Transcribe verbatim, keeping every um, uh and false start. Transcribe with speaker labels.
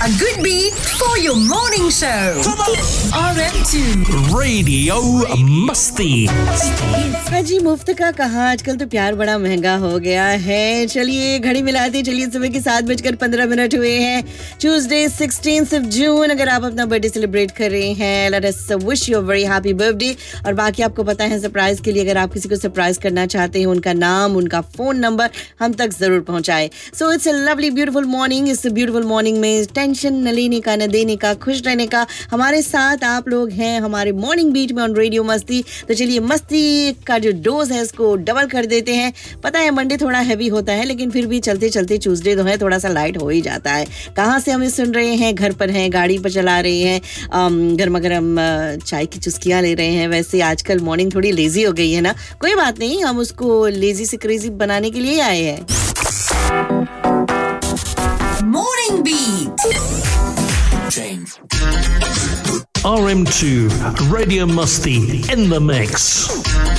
Speaker 1: A good beat for your morning show. R M two
Speaker 2: Radio मस्ती।
Speaker 3: हाजी मुफ्त का कहा, आजकल तो प्यार बड़ा महंगा हो गया है। चलिए घड़ी मिलाते, चलिए सुबह के सात बजकर पंद्रह मिनट हुए हैं। Tuesday sixteenth of June. अगर आप अपना बर्थडे सेलिब्रेट कर रहे हैं, let us wish you a very happy birthday. और बाकी आपको पता है सरप्राइज के लिए, अगर आप किसी को सरप्राइज करना चाहते हैं, उनका नाम, उनका फोन नंबर हम तक जरूर पहुंचाए। So it's a lovely beautiful morning. इस ब्यूटीफुल मॉर्निंग में टेंशन न लेने का, न देने का, खुश रहने का। हमारे साथ आप लोग हैं हमारे मॉर्निंग बीट में ऑन रेडियो मस्ती। तो चलिए मस्ती का जो डोज है उसको डबल कर देते हैं। पता है मंडे थोड़ा हैवी होता है, लेकिन फिर भी चलते चलते ट्यूसडे जो है थोड़ा सा लाइट हो ही जाता है। कहाँ से हमें सुन रहे हैं? घर पर हैं, गाड़ी पर चला रहे हैं, गर्मा गर्म चाय की चुस्कियाँ ले रहे हैं। वैसे आजकल मॉर्निंग थोड़ी लेजी हो गई है ना, कोई बात नहीं, हम उसको लेजी से क्रेजी बनाने के लिए आए हैं।
Speaker 1: Morning Beat.
Speaker 2: R M two Radio Musty in the mix.